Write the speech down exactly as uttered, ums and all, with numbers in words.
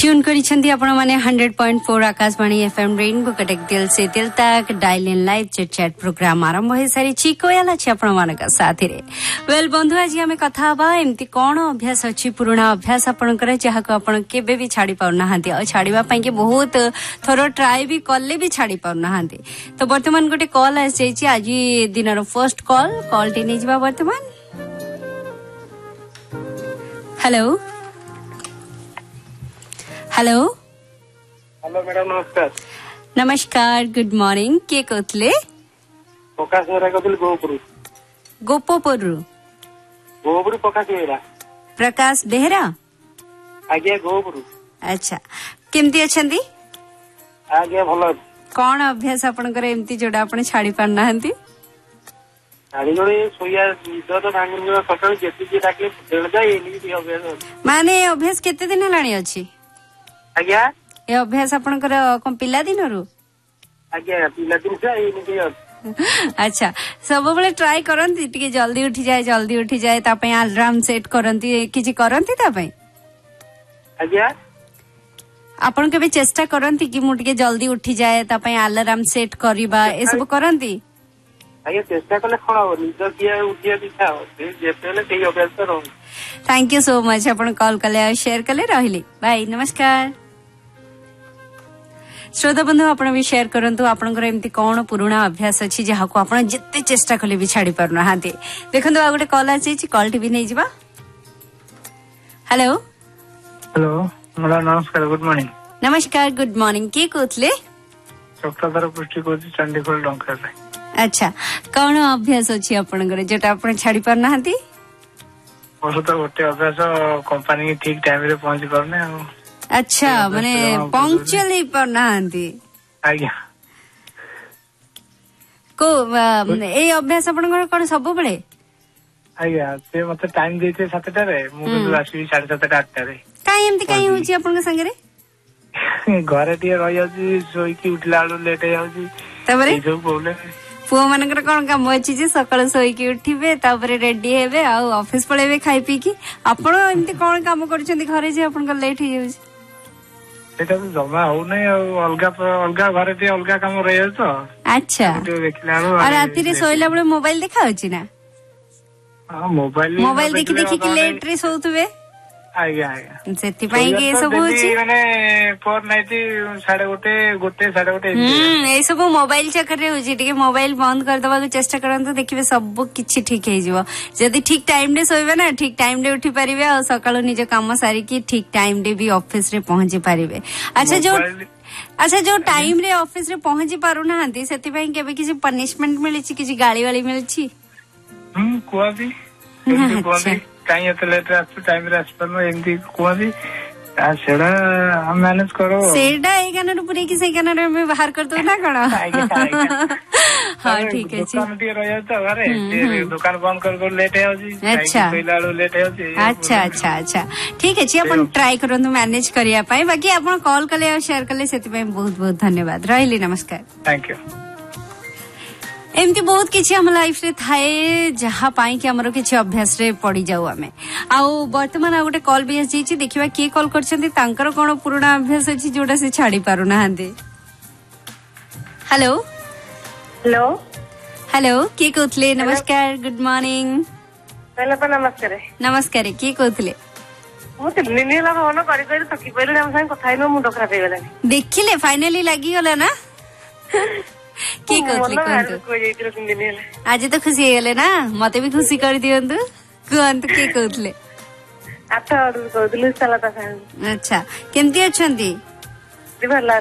Tune करिसेंती आपण माने hundred point four Akashvani FM rainbow Cuttack दिल से दिल तक dial in live chit chat programme आरंभ हो सारी चिकोयाला छी आपण मानक साथी रे। वेल बंधु आज हमें कथा हबा एमती कोन अभ्यास अछि पुराना अभ्यास आपण करे जहा को आपण केबे भी छाडी पाउ ना हंती और छाडीबा पई के बहुत थोरो ट्राई भी करले भी छाडी पाउ ना हंती। तो वर्तमान गोटे कॉल आ जाई छी आज दिनर फर्स्ट कॉल कॉल टी नै जिबा वर्तमान। हेलो हेलो हेलो मैडम नमस्कार। नमस्कार गुड मॉर्निंग के कहतले प्रकाश बेहरा कहतले गोपुर गोपपुर गोपुर प्रकाश बेहरा प्रकाश बेहरा आज्ञा गोपुर। अच्छा केमती अछंती आज्ञा भलो कौन अभ्यास आपनकर एमती जोडा आपण छाडी पाना हंती छाडी जोडे सोया निद तो भांगन सकाळ जेती जे डाकले देळ जाय एनी अभ्यास माने अभ्यास केते दिन लाणी अछि आज्ञा ए अभ्यास आपनकर कोन पिला दिनरु आज्ञा पिला दिन से एनी अच्छा सब बेले ट्राई करंती टिके जल्दी उठी जाए जल्दी उठी जाए ता पय अलार्म सेट करंती किछि करंती ता पय आज्ञा आपण केबे चेष्टा करंती कि मु टिके जल्दी उठी जाए ता पय अलार्म सेट करबा ए सब करंती आज्ञा चेष्टा कले कोन हो निज किया उठिया दिखा से जेतेले सेही अभ्यास करो। थैंक यू सो मच आपण कॉल कले और शेयर कले रहिली बाय नमस्कार। श्रोता बंधु आपण भी शेयर करंतु आपनकर एमती कोन पुराना अभ्यास अछि जहा को आपण जत्ते चेष्टा कले भी छाडी पार ना हाते। देखंतु आ गोटे कॉल आछि छि कॉल टीवी नै जिबा। हेलो हेलो मला नमस्कार गुड मॉर्निंग। नमस्कार गुड मॉर्निंग के कहतले चक्रधर पुष्टि कोछि चंडीगढ़ डंका रे। अच्छा कोन अभ्यास अछि आपनकर जेटा आपण छाडी पार ना हाती मोर तो गोटे अभ्यास कंपनी के ठीक टाइम रे पहुंच करने आ। अच्छा माने पंक्चुअल ही पर ना हंती आज्ञा को ए अभ्यास आपनकर कोन सब बेले आज्ञा से मते टाइम देते सातटा रे मु तो आसी साढ़े सातटा आठटा रे काई एमती काई होची आपन के संगे रे घरे टिए रहि जाउची सोई की उठला आलू लेट हे जाउची तबरे ए जो प्रॉब्लम पुओ मानकर कोन काम अछि जे सकाळ सोई की उठिबे तापरे रेडी हेबे आ ऑफिस पळेबे खाई पी की आपण एमती कोन काम करछंती घरे जे आपन का लेट हे जाउची सेटा तो जमा हो नै अलगा अलगा घरे टिए अलगा काम रहि जाउ तो। अच्छा देखला और राती रे सोइला बळे मोबाइल देखा अछि ना हां मोबाइल मोबाइल देखि देखि कि लेट रे सोउतबे आज्ञा आज्ञा सेति पई के सब होची माने पर नाइटी साढ़े गोटे गोटे साढ़े गोटे हम ए सब मोबाइल चक्कर रे होची टिके मोबाइल बंद कर दबा को चेष्टा करन देखिबे सब किछि ठीक हे जिवो जदी ठीक टाइम रे सोइबे ना ठीक टाइम रे उठी परिबे और सकाळ निज काम सारी की ठीक टाइम रे भी ऑफिस रे पहुंची परिबे। अच्छा जो अच्छा जो टाइम रे ऑफिस रे पहुंची पारु ना हंती सेति पई केबे किछि पनिशमेंट मिली छि किछि गाली वाली मिली छि हम कोआ भी कोआ काई एत लेट रे आसु टाइम रे आसु परनो एमती कोआ भी आ सेडा हम मैनेज करो सेडा ए गाना रे पुरे की से गाना रे में बाहर कर दो ना कणो हां ठीक है छी दुकान टी रह जाता घरे दुकान बंद कर कर लेट है जी अच्छा पहिला लेट है जी अच्छा अच्छा अच्छा ठीक है छी अपन ट्राई करंतु मैनेज करिया पई बाकी अपन कॉल कले और शेयर कले सेति पई बहुत बहुत धन्यवाद रहिली नमस्कार। Thank you. एमती बहुत किछि हम लाइफ रे थाए जहा पाई कि हमरो किछि अभ्यास रे पड़ी जाऊ हमें आउ वर्तमान आ गोटे कॉल भी आसी छि देखिबा के कॉल करछन्ती तांकर कोन पुराना अभ्यास अछि जोडा से छाडी पारु ना हंदी। हेलो हेलो हेलो के कहतले नमस्कार गुड मॉर्निंग। पहले पर नमस्कार नमस्कार के कहतले मु तीन दिन ला फोन करी करी थकी पइले हम संग कथा हिनो मुंड खराब हे गेला देखिले फाइनली लागी गला ना के कहतले कहंतु आज तो खुशी हे गेले ना मते भी खुशी कर दियंतु कहंतु के कहतले आठ कहतले सलाता खान। अच्छा केमती अछंती दिभला